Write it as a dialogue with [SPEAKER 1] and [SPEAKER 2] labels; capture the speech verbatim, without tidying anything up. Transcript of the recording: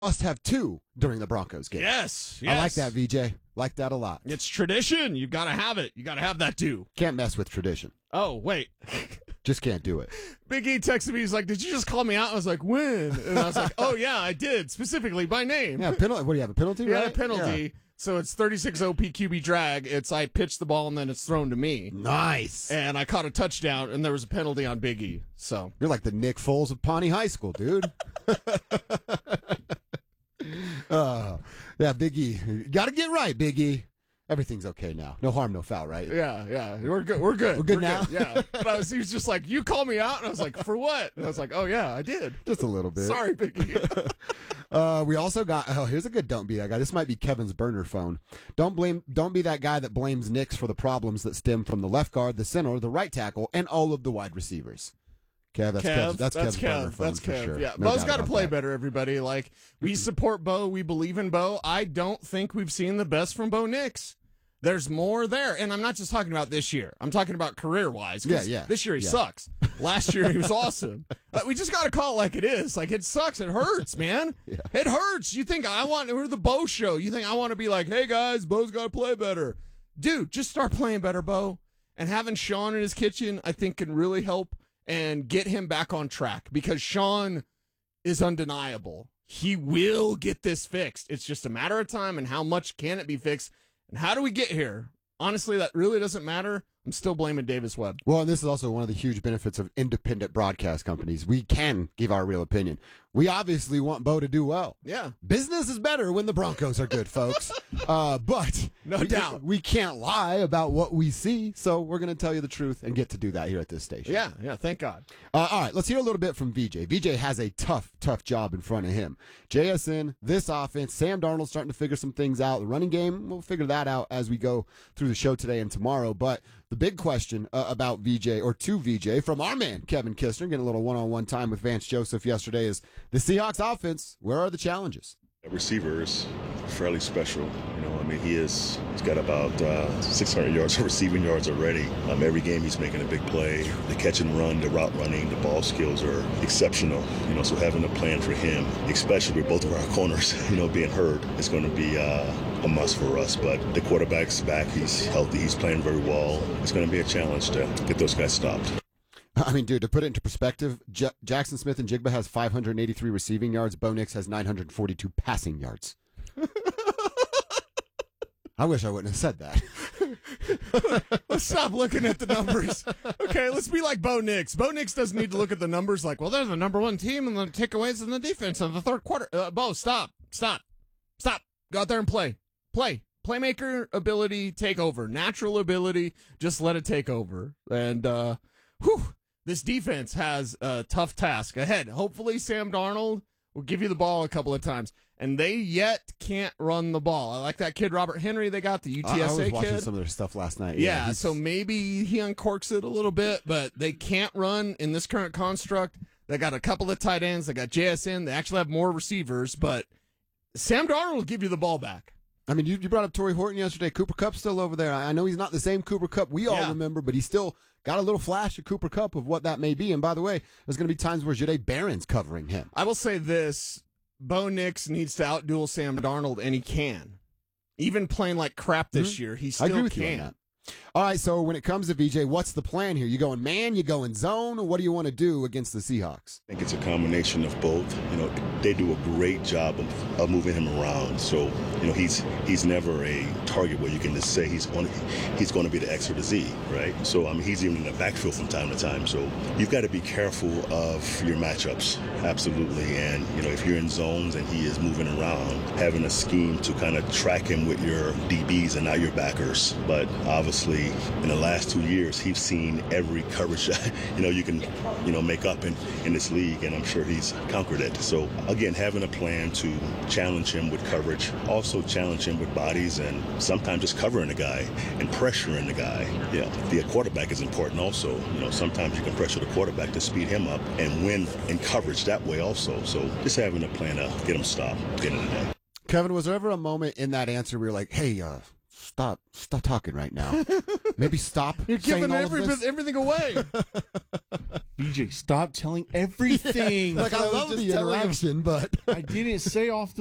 [SPEAKER 1] must have two during the Broncos game.
[SPEAKER 2] Yes, yes.
[SPEAKER 1] I like that, V J. Like that a lot.
[SPEAKER 2] It's tradition. You got to have it. You got to have that too.
[SPEAKER 1] Can't mess with tradition.
[SPEAKER 2] Oh, wait.
[SPEAKER 1] Just can't do it.
[SPEAKER 2] Big E texted me. He's like, did you just call me out? I was like, when? And I was like, oh, yeah, I did. Specifically by name.
[SPEAKER 1] Yeah, penalty. What do you have, a penalty,
[SPEAKER 2] Yeah,
[SPEAKER 1] right?
[SPEAKER 2] a penalty.
[SPEAKER 1] Yeah.
[SPEAKER 2] So it's thirty-six O P Q B drag. It's I pitch the ball and then it's thrown to me.
[SPEAKER 1] Nice.
[SPEAKER 2] And I caught a touchdown and there was a penalty on Big E. So
[SPEAKER 1] You're like the Nick Foles of Pawnee High School, dude. uh, yeah, Big E. Got to get right, Big E. Everything's okay now. No harm, no foul, right?
[SPEAKER 2] yeah, yeah, we're good. We're good.
[SPEAKER 1] We're good now?
[SPEAKER 2] Yeah. But I was, he was just like, you called me out, and I was like, for what? And I was like, oh yeah, I did.
[SPEAKER 1] Just a little bit.
[SPEAKER 2] Sorry, Big E.
[SPEAKER 1] Uh, we also got, oh, here's a good don't be that guy. This might be Kevin's burner phone. Don't blame, don't be that guy that blames Knicks for the problems that stem from the left guard, the center, the right tackle, and all of the wide receivers. Kev, that's
[SPEAKER 2] Kev,
[SPEAKER 1] Kev, that's,
[SPEAKER 2] that's
[SPEAKER 1] Kev's burner
[SPEAKER 2] Kev.
[SPEAKER 1] phone
[SPEAKER 2] That's
[SPEAKER 1] for
[SPEAKER 2] Kev.
[SPEAKER 1] sure.
[SPEAKER 2] Yeah,
[SPEAKER 1] No
[SPEAKER 2] Bo's
[SPEAKER 1] doubt
[SPEAKER 2] got to
[SPEAKER 1] about
[SPEAKER 2] play
[SPEAKER 1] that.
[SPEAKER 2] better. Everybody, like we support Bo. We believe in Bo. I don't think we've seen the best from Bo Nix. There's more there, and I'm not just talking about this year. I'm talking about career-wise.
[SPEAKER 1] Yeah, yeah.
[SPEAKER 2] This year he
[SPEAKER 1] yeah.
[SPEAKER 2] sucks. Last year he was awesome. But we just got to call it like it is. Like it sucks. It hurts, man.
[SPEAKER 1] Yeah.
[SPEAKER 2] It hurts. You think I want? We're the Bo show. You think I want to be like, hey guys, Bo's got to play better, dude? Just start playing better, Bo. And having Sean in his kitchen, I think, can really help and get him back on track because Sean is undeniable. He will get this fixed. It's just a matter of time and how much can it be fixed. And how do we get here? Honestly, that really doesn't matter. I'm still blaming Davis Webb.
[SPEAKER 1] Well, and this is also one of the huge benefits of independent broadcast companies. We can give our real opinion. We obviously want Bo to do well.
[SPEAKER 2] Yeah.
[SPEAKER 1] Business is better when the Broncos are good, folks. Uh, but
[SPEAKER 2] No
[SPEAKER 1] we,
[SPEAKER 2] doubt.
[SPEAKER 1] we can't lie about what we see, so we're going to tell you the truth and get to do that here at this station.
[SPEAKER 2] Yeah, yeah, thank God.
[SPEAKER 1] Uh, all right, let's hear a little bit from V J. V J has a tough, tough job in front of him. J S N, this offense, Sam Darnold starting to figure some things out. The running game, we'll figure that out as we go through the show today and tomorrow. But the big question uh, about V J, or to V J, from our man, Kevin Kistner, getting a little one-on-one time with Vance Joseph yesterday, is the Seahawks offense, where are the challenges?
[SPEAKER 3] Receiver is fairly special. You know, I mean, he is, he's got about uh, six hundred yards of receiving yards already. Um, every game he's making a big play. The catch and run, the route running, the ball skills are exceptional. You know, so having a plan for him, especially with both of our corners, you know, being hurt, is going to be uh, a must for us. But the quarterback's back. He's healthy. He's playing very well. It's going to be a challenge to get those guys stopped.
[SPEAKER 1] I mean, dude, to put it into perspective, J- Jackson Smith and Jigba has five hundred eighty-three receiving yards. Bo Nix has nine hundred forty-two passing yards. I wish I wouldn't have said that.
[SPEAKER 2] Let's stop looking at the numbers. Okay, let's be like Bo Nix. Bo Nix doesn't need to look at the numbers like, well, they're the number one team and the takeaways in the defense in the third quarter. Uh, Bo, stop, stop, stop. Go out there and play. Play. Playmaker ability, take over. Natural ability, just let it take over. And, uh, whew, this defense has a tough task ahead. Hopefully Sam Darnold will give you the ball a couple of times. And they yet can't run the ball. I like that kid, Robert Henry, they got, the U T S A
[SPEAKER 1] I, I was
[SPEAKER 2] kid.
[SPEAKER 1] watching some of their stuff last night.
[SPEAKER 2] Yeah,
[SPEAKER 1] he's-
[SPEAKER 2] so maybe he uncorks it a little bit, but they can't run in this current construct. They got a couple of tight ends. They got J S N. They actually have more receivers, but Sam Darnold will give you the ball back.
[SPEAKER 1] I mean, you, you brought up Torrey Horton yesterday. Cooper Kupp's still over there. I, I know he's not the same Cooper Kupp we all
[SPEAKER 2] Yeah.
[SPEAKER 1] remember, but he's still got a little flash of Cooper Kupp of what that may be. And by the way, there's going to be times where Jahdae Barron's covering him.
[SPEAKER 2] I will say this. Bo Nix needs to outduel Sam Darnold, and he can. Even playing like crap this
[SPEAKER 1] Mm-hmm.
[SPEAKER 2] year, he
[SPEAKER 1] I
[SPEAKER 2] still
[SPEAKER 1] agree with you on
[SPEAKER 2] can.
[SPEAKER 1] that. All right, so when it comes to V J, what's the plan here? You going man, you going zone, or what do you want to do against the Seahawks?
[SPEAKER 3] I think it's a combination of both. You know, they do a great job of, of moving him around. So, you know, he's he's never a target where you can just say he's on he's going to be the X or the Z, right? So, I mean, he's even in the backfield from time to time. So, you've got to be careful of your matchups, absolutely. And you know, if you're in zones and he is moving around, having a scheme to kind of track him with your D Bs and not your backers. But obviously, in the last two years, he's seen every coverage you know you can you know make up in, in this league, and I'm sure he's conquered it. So again, having a plan to challenge him with coverage, also challenge him with bodies, and sometimes just covering the guy and pressuring the guy. Yeah, the quarterback is important also. You know, sometimes you can pressure the quarterback to speed him up and win in coverage that way also. So just having a plan to get him stopped at the end of the day.
[SPEAKER 1] Kevin, was there ever a moment in that answer where you're like, hey, uh, stop, stop talking right now? Maybe stop
[SPEAKER 2] You're
[SPEAKER 1] saying
[SPEAKER 2] giving
[SPEAKER 1] all of
[SPEAKER 2] every,
[SPEAKER 1] this?
[SPEAKER 2] everything away.
[SPEAKER 4] B J, stop telling everything.
[SPEAKER 1] Like, I
[SPEAKER 4] was
[SPEAKER 1] love
[SPEAKER 4] just
[SPEAKER 1] the
[SPEAKER 4] telling him.
[SPEAKER 1] interaction, but
[SPEAKER 4] I didn't say off the